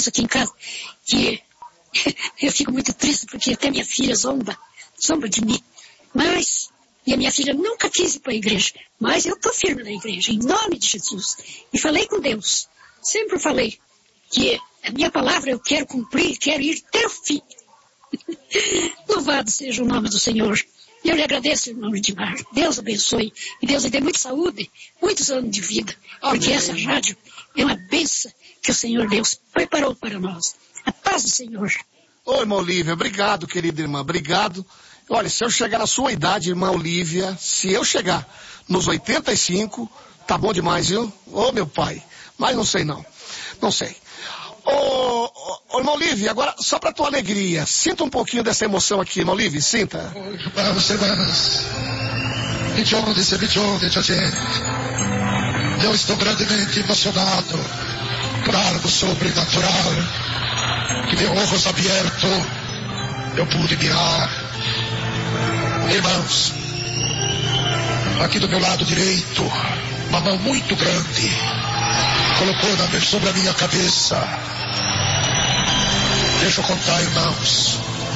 isso aqui em casa, que eu fico muito triste porque até minha filha zomba de mim. Mas, e a minha filha nunca quis ir para a igreja, mas eu estou firme na igreja, em nome de Jesus. E falei com Deus, sempre falei que a minha palavra eu quero cumprir, quero ir até o fim. Louvado seja o nome do Senhor. Eu lhe agradeço, irmão Edmar. Deus abençoe. E Deus lhe dê muita saúde, muitos anos de vida. Porque essa rádio é uma bênção que o Senhor Deus preparou para nós. A paz do Senhor. Ô, irmã Olívia, obrigado, querida irmã, obrigado. Olha, se eu chegar na sua idade, irmã Olívia, se eu chegar nos 85, tá bom demais, viu? Ô, meu pai. Mas não sei não. Não sei. Ô, irmã Olívia, agora, só pra tua alegria, sinta um pouquinho dessa emoção aqui, irmã Olívia, sinta. Eu estou grandemente emocionado por algo sobrenatural que de olhos abertos eu pude mirar. Irmãos, aqui do meu lado direito, uma mão muito grande colocou sobre a minha cabeça. Deixa eu contar, irmãos.